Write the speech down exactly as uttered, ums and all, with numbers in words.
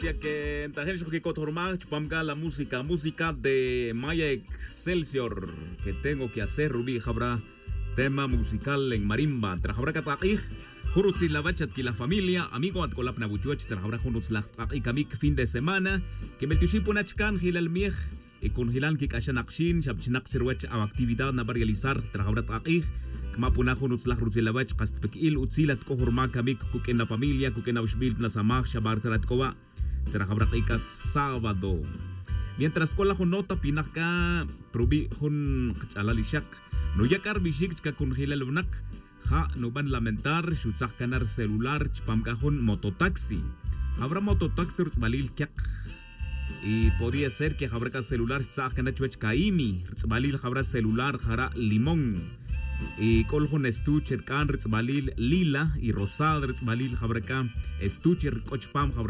Que entonces que cotormar chupamga la música, música de Maya Excelsior, que tengo que hacer Rubí Jabra, tema musical en marimba, trajabra kataqih, jurutsi la bachat que la familia, amigo at kolap na buchuach, trajabra junuts la ikamik fin de semana, que meltusipunachkan hilal miej, y con hilan que kashanaqshin, shabchinak sirwach a actividad na realizar, trajabra taqih, kmapuna junuts la jurutsi la bach, kastpekil utzilat kohurma kamik kuken la familia, kuken na ushbil na samach, shabar zarat kowa. Será Jabratica sábado. Mientras con la nota pinaka probi hun alalishak. No yakar bishik ka kun hilalunak. Ja no van lamentar shutzak kanar celular chpamkahun mototaxi. Habrá mototaxi balil kyak. Y podría ser que habrá celular tzakana chuech kaimi. Balil habrá celular jara limón. Y coljon estucher kan balil lila y rosada balil habrá estucher cochpam